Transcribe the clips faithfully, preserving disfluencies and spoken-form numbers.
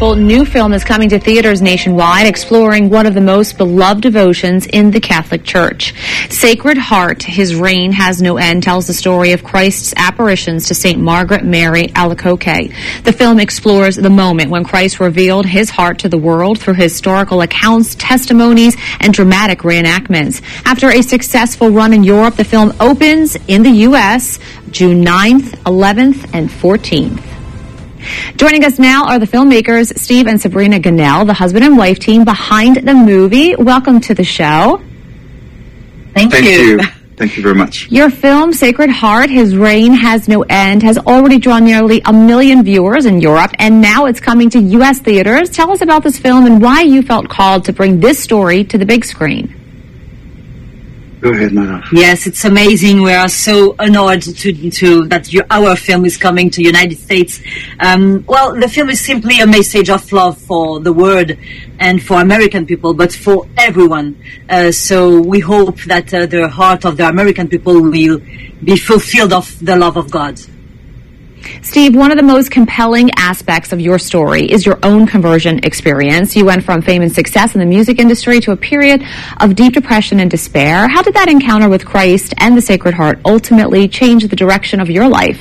powerful new film is coming to theaters nationwide, exploring one of the most beloved devotions in the Catholic Church. Sacred Heart, His Reign Has No End, tells the story of Christ's apparitions to Saint Margaret Mary Alacoque. The film explores the moment when Christ revealed his heart to the world through historical accounts, testimonies, and dramatic reenactments. After a successful run in Europe, the film opens in the U S June ninth, eleventh, and fourteenth. Joining us now are the filmmakers Steve and Sabrina Gannell, the husband and wife team behind the movie. Welcome to the show. Thank, Thank you. you. Thank you very much. Your film, Sacred Heart, His Reign Has No End, has already drawn nearly a million viewers in Europe, and now it's coming to U S theaters. Tell us about this film and why you felt called to bring this story to the big screen. Go ahead, Mara. Yes, it's amazing. We are so honored to, to that you, our film is coming to United States. Um, well, the film is simply a message of love for the world and for American people, but for everyone. Uh, so we hope that uh, the heart of the American people will be fulfilled of the love of God. Steve, one of the most compelling aspects of your story is your own conversion experience. You went from fame and success in the music industry to a period of deep depression and despair. How did that encounter with Christ and the Sacred Heart ultimately change the direction of your life?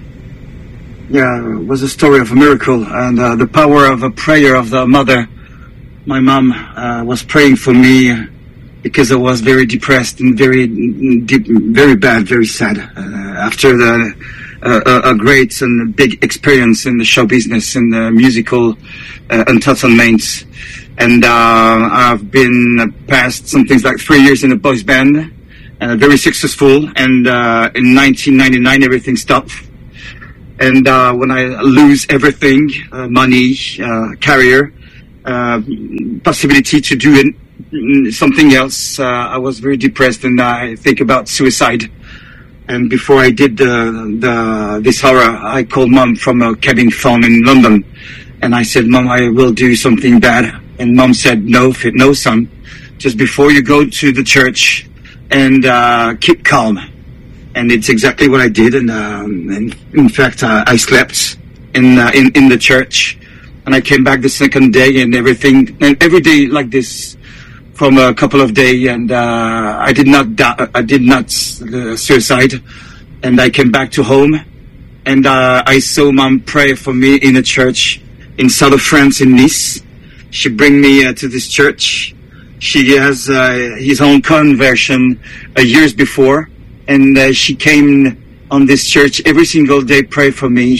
Yeah, it was a story of a miracle and uh, the power of a prayer of the mother. My mom uh, was praying for me because I was very depressed and very deep, very bad, very sad uh, after the Uh, a, a great and big experience in the show business, in the musical uh, Entitlement. And uh, I've been past some things like three years in a boys band, uh, very successful. And uh, in nineteen ninety-nine, everything stopped. And uh, when I lose everything, uh, money, uh, career, uh, possibility to do it, something else, uh, I was very depressed and I think about suicide. And before I did the, the, this horror, I called Mom from a cabin phone in London. And I said, Mom, I will do something bad. And Mom said, no, no, son. Just before you go to the church and uh, keep calm. And it's exactly what I did. And, um, and in fact, uh, I slept in, uh, in in the church. And I came back the second day and everything, and every day like this, from a couple of days, and uh, I did not die, I did not uh, suicide, and I came back to home, and uh, I saw Mom pray for me in a church in south of France in Nice. She bring me uh, to this church. She has uh, his own conversion uh, years before, and uh, she came on this church every single day, pray for me,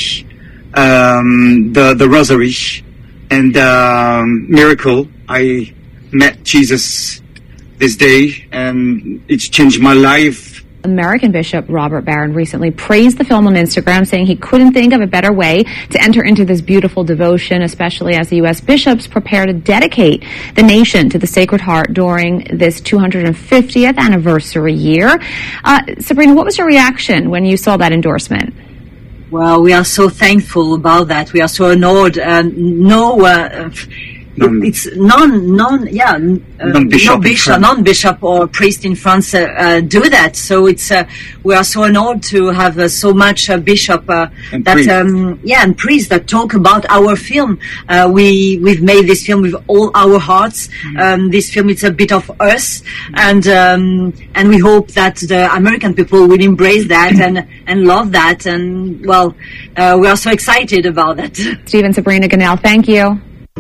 um, the the rosary, and um, miracle. I met Jesus this day, and it's changed my life. American Bishop Robert Barron recently praised the film on Instagram, saying he couldn't think of a better way to enter into this beautiful devotion, especially as the U S bishops prepare to dedicate the nation to the Sacred Heart during this two hundred fiftieth anniversary year. Uh, Sabrina, what was your reaction when you saw that endorsement? Well, we are so thankful about that. We are so honored. Uh, no... Uh, Non, it's non, non, yeah, uh, non-bishop, no bishop, non-bishop or priest in France uh, uh, do that. So it's uh, we are so honored to have uh, so much uh, bishop uh, that, um, yeah, and priests that talk about our film. Uh, we we've made this film with all our hearts. Mm-hmm. Um, this film it's a bit of us, and um, and we hope that the American people will embrace that and and love that. And well, uh, we are so excited about that. Steve and Sabrina Gannell, thank you.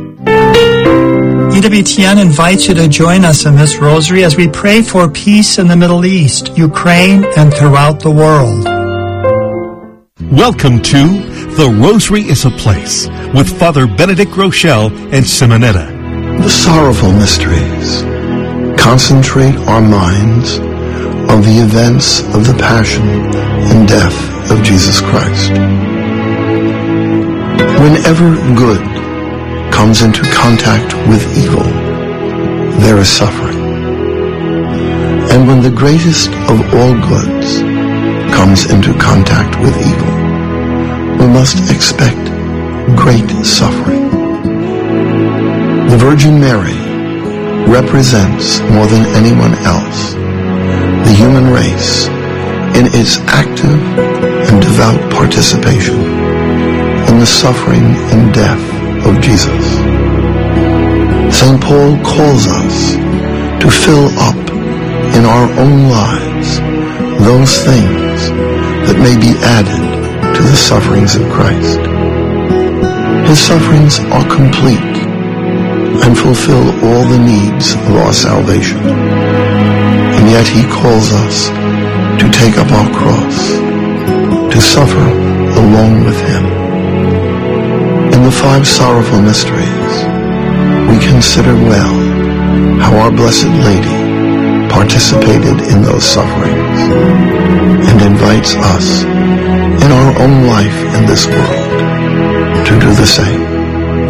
E W T N invites you to join us in this rosary as we pray for peace in the Middle East, Ukraine, and throughout the world. Welcome to The Rosary is a Place with Father Benedict Rochelle and Simonetta. The sorrowful mysteries concentrate our minds on the events of the passion and death of Jesus Christ. Whenever good comes into contact with evil, there is suffering. And when the greatest of all goods comes into contact with evil, we must expect great suffering. The Virgin Mary represents more than anyone else the human race in its active and devout participation in the suffering and death of Jesus. Saint Paul calls us to fill up in our own lives those things that may be added to the sufferings of Christ. His sufferings are complete and fulfill all the needs of our salvation. And yet he calls us to take up our cross, to suffer along with him. In the five sorrowful mysteries, we consider well how our Blessed Lady participated in those sufferings and invites us in our own life in this world to do the same.